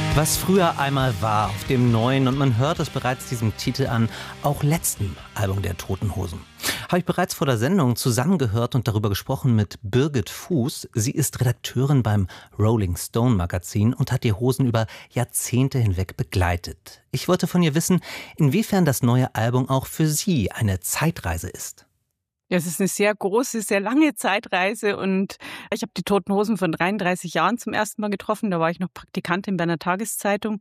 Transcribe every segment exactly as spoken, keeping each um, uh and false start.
Was früher einmal war auf dem neuen, und man hört es bereits diesem Titel an, auch letzten Album der Toten Hosen. Habe ich bereits vor der Sendung zusammengehört und darüber gesprochen mit Birgit Fuß. Sie ist Redakteurin beim Rolling Stone Magazin und hat die Hosen über Jahrzehnte hinweg begleitet. Ich wollte von ihr wissen, inwiefern das neue Album auch für sie eine Zeitreise ist. Ja, es ist eine sehr große, sehr lange Zeitreise und ich habe die Toten Hosen von dreiunddreißig Jahren zum ersten Mal getroffen. Da war ich noch Praktikantin bei einer Tageszeitung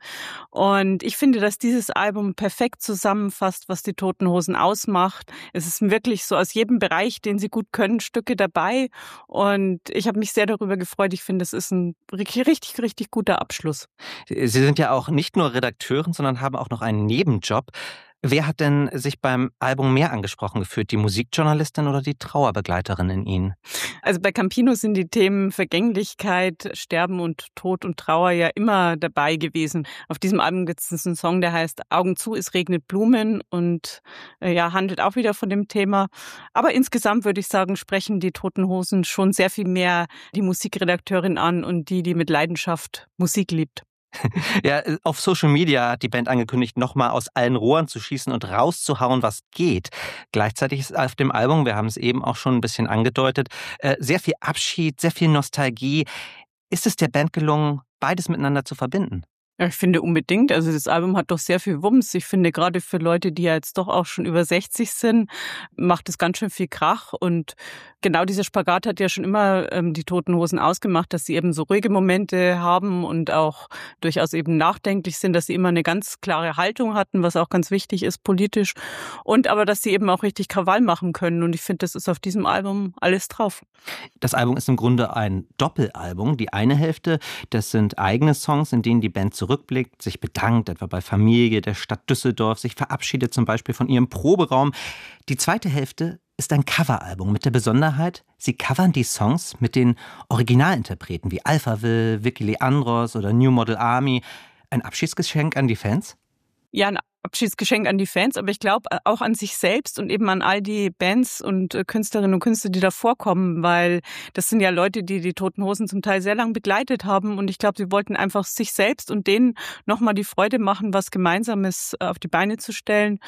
und ich finde, dass dieses Album perfekt zusammenfasst, was die Toten Hosen ausmacht. Es ist wirklich so aus jedem Bereich, den sie gut können, Stücke dabei und ich habe mich sehr darüber gefreut. Ich finde, es ist ein richtig, richtig, richtig guter Abschluss. Sie sind ja auch nicht nur Redakteurin, sondern haben auch noch einen Nebenjob. Wer hat denn sich beim Album mehr angesprochen gefühlt, die Musikjournalistin oder die Trauerbegleiterin in Ihnen? Also bei Campino sind die Themen Vergänglichkeit, Sterben und Tod und Trauer ja immer dabei gewesen. Auf diesem Album gibt es einen Song, der heißt Augen zu, es regnet Blumen und äh, ja, handelt auch wieder von dem Thema. Aber insgesamt würde ich sagen, sprechen die Toten Hosen schon sehr viel mehr die Musikredakteurin an und die, die mit Leidenschaft Musik liebt. Ja, auf Social Media hat die Band angekündigt, nochmal aus allen Rohren zu schießen und rauszuhauen, was geht. Gleichzeitig ist auf dem Album, wir haben es eben auch schon ein bisschen angedeutet, sehr viel Abschied, sehr viel Nostalgie. Ist es der Band gelungen, beides miteinander zu verbinden? Ja, ich finde unbedingt. Also das Album hat doch sehr viel Wumms. Ich finde, gerade für Leute, die ja jetzt doch auch schon über sechzig sind, macht es ganz schön viel Krach. Und genau dieser Spagat hat ja schon immer ähm, die Toten Hosen ausgemacht, dass sie eben so ruhige Momente haben und auch durchaus eben nachdenklich sind, dass sie immer eine ganz klare Haltung hatten, was auch ganz wichtig ist politisch. Und aber, dass sie eben auch richtig Krawall machen können. Und ich finde, das ist auf diesem Album alles drauf. Das Album ist im Grunde ein Doppelalbum. Die eine Hälfte, das sind eigene Songs, in denen die Band zurückblickt, sich bedankt, etwa bei Familie der Stadt Düsseldorf, sich verabschiedet zum Beispiel von ihrem Proberaum. Die zweite Hälfte ist ein Coveralbum mit der Besonderheit, sie covern die Songs mit den Originalinterpreten wie Alphaville, Vicky Leandros oder New Model Army. Ein Abschiedsgeschenk an die Fans? Ja, ein Abschiedsgeschenk an die Fans, aber ich glaube auch an sich selbst und eben an all die Bands und Künstlerinnen und Künstler, die da vorkommen, weil das sind ja Leute, die die Toten Hosen zum Teil sehr lang begleitet haben und ich glaube, sie wollten einfach sich selbst und denen nochmal die Freude machen, was Gemeinsames auf die Beine zu stellen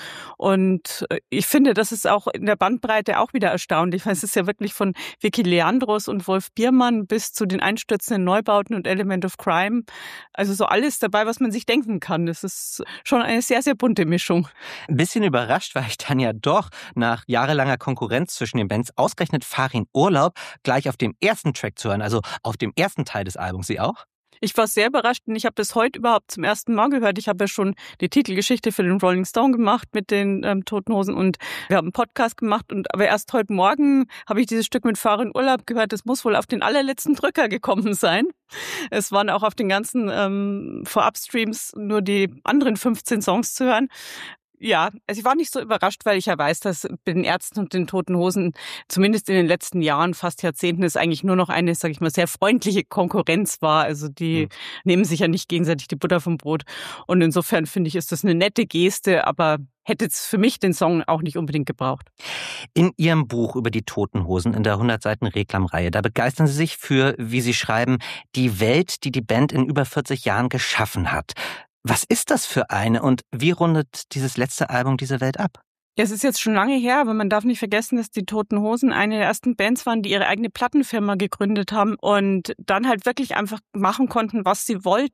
und ich finde, das ist auch in der Bandbreite auch wieder erstaunlich, weil es ist ja wirklich von Vicky Leandros und Wolf Biermann bis zu den einstürzenden Neubauten und Element of Crime, also so alles dabei, was man sich denken kann. Das ist schon eine sehr, sehr bunte Mischung. Ein bisschen überrascht war ich dann ja doch, nach jahrelanger Konkurrenz zwischen den Bands ausgerechnet Farin Urlaub gleich auf dem ersten Track zu hören, also auf dem ersten Teil des Albums. Sie auch? Ich war sehr überrascht und ich habe das heute überhaupt zum ersten Mal gehört. Ich habe ja schon die Titelgeschichte für den Rolling Stone gemacht mit den ähm, Toten Hosen und wir haben einen Podcast gemacht. Und aber erst heute Morgen habe ich dieses Stück mit Farin Urlaub gehört. Das muss wohl auf den allerletzten Drücker gekommen sein. Es waren auch auf den ganzen ähm, Vorabstreams nur die anderen fünfzehn Songs zu hören. Ja, also ich war nicht so überrascht, weil ich ja weiß, dass bei den Ärzten und den Toten Hosen zumindest in den letzten Jahren, fast Jahrzehnten, es eigentlich nur noch eine, sage ich mal, sehr freundliche Konkurrenz war. Also die mhm. nehmen sich ja nicht gegenseitig die Butter vom Brot. Und insofern finde ich, ist das eine nette Geste, aber hätte es für mich den Song auch nicht unbedingt gebraucht. In Ihrem Buch über die Toten Hosen in der hundert Seiten Reklamreihe, da begeistern Sie sich für, wie Sie schreiben, die Welt, die die Band in über vierzig Jahren geschaffen hat. Was ist das für eine und wie rundet dieses letzte Album diese Welt ab? Ja, es ist jetzt schon lange her, aber man darf nicht vergessen, dass die Toten Hosen eine der ersten Bands waren, die ihre eigene Plattenfirma gegründet haben und dann halt wirklich einfach machen konnten, was sie wollten.